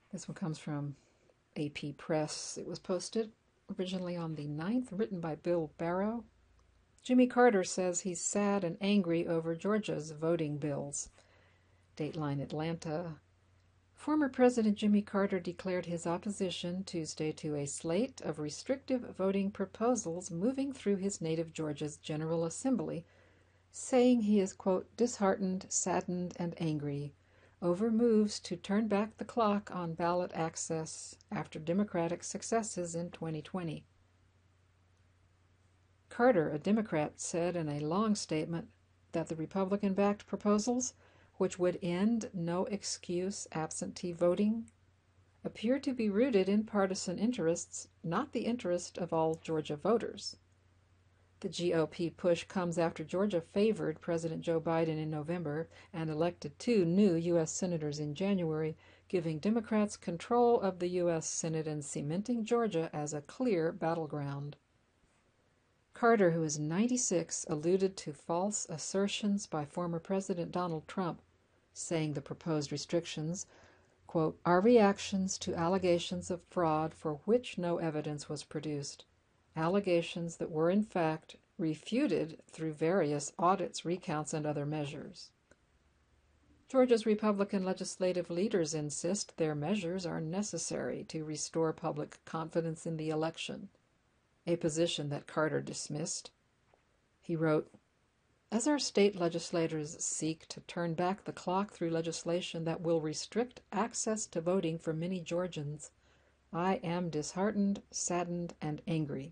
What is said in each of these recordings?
This one comes from AP Press. It was posted originally on the 9th, written by Bill Barrow. Jimmy Carter says he's sad and angry over Georgia's voting bills. Dateline Atlanta. Former President Jimmy Carter declared his opposition Tuesday to a slate of restrictive voting proposals moving through his native Georgia's General Assembly, saying he is, quote, disheartened, saddened, and angry over moves to turn back the clock on ballot access after Democratic successes in 2020. Carter, a Democrat, said in a long statement that the Republican-backed proposals, which would end no-excuse absentee voting, appear to be rooted in partisan interests, not the interest of all Georgia voters. The GOP push comes after Georgia favored President Joe Biden in November and elected 2 new U.S. senators in January, giving Democrats control of the U.S. Senate and cementing Georgia as a clear battleground. Carter, who is 96, alluded to false assertions by former President Donald Trump, saying the proposed restrictions, quote, are reactions to allegations of fraud for which no evidence was produced, allegations that were in fact refuted through various audits, recounts, and other measures. Georgia's Republican legislative leaders insist their measures are necessary to restore public confidence in the election, a position that Carter dismissed. He wrote, as our state legislators seek to turn back the clock through legislation that will restrict access to voting for many Georgians, I am disheartened, saddened, and angry.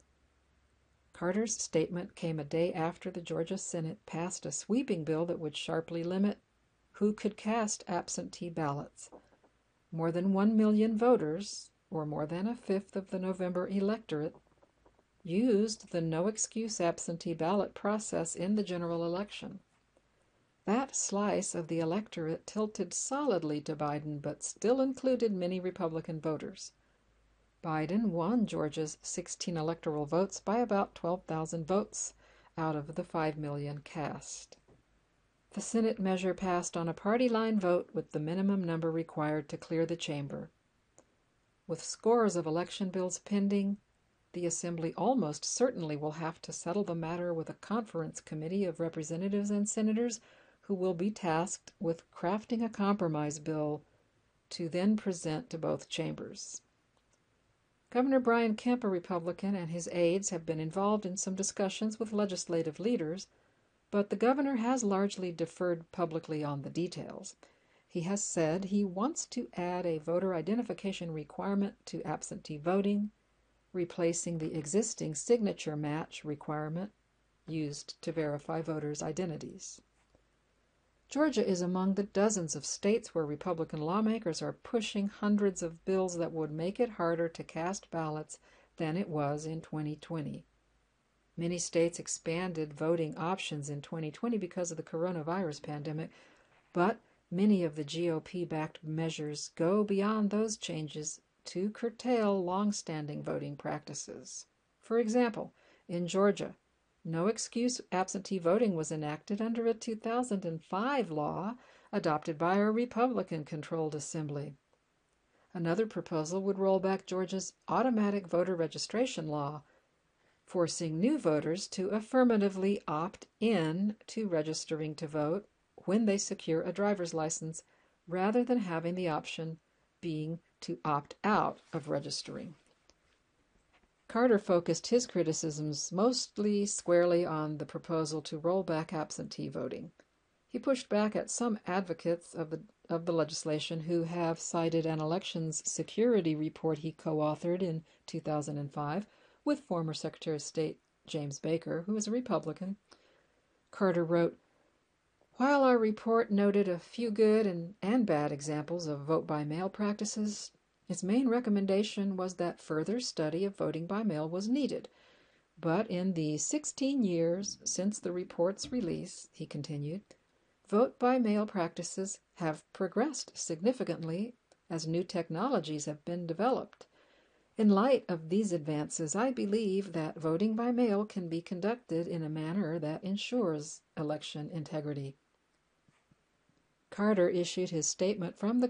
Carter's statement came a day after the Georgia Senate passed a sweeping bill that would sharply limit who could cast absentee ballots. More than 1 million voters, or more than a fifth of the November electorate, used the no-excuse absentee ballot process in the general election. That slice of the electorate tilted solidly to Biden, but still included many Republican voters. Biden won Georgia's 16 electoral votes by about 12,000 votes out of the 5 million cast. The Senate measure passed on a party line vote with the minimum number required to clear the chamber. With scores of election bills pending, the Assembly almost certainly will have to settle the matter with a conference committee of representatives and senators who will be tasked with crafting a compromise bill to then present to both chambers. Governor Brian Kemp, a Republican, and his aides have been involved in some discussions with legislative leaders, but the governor has largely deferred publicly on the details. He has said he wants to add a voter identification requirement to absentee voting, replacing the existing signature match requirement used to verify voters' identities. Georgia is among the dozens of states where Republican lawmakers are pushing hundreds of bills that would make it harder to cast ballots than it was in 2020. Many states expanded voting options in 2020 because of the coronavirus pandemic, but many of the GOP-backed measures go beyond those changes to curtail long-standing voting practices. For example, in Georgia, no-excuse absentee voting was enacted under a 2005 law adopted by a Republican-controlled assembly. Another proposal would roll back Georgia's automatic voter registration law, forcing new voters to affirmatively opt in to registering to vote when they secure a driver's license, rather than having the option being to opt out of registering. Carter focused his criticisms mostly squarely on the proposal to roll back absentee voting. He pushed back at some advocates of the legislation who have cited an elections security report he co-authored in 2005 with former Secretary of State James Baker, who is a Republican. Carter wrote, while our report noted a few good and bad examples of vote-by-mail practices, its main recommendation was that further study of voting by mail was needed. But in the 16 years since the report's release, he continued, vote-by-mail practices have progressed significantly as new technologies have been developed. In light of these advances, I believe that voting by mail can be conducted in a manner that ensures election integrity. Carter issued his statement from the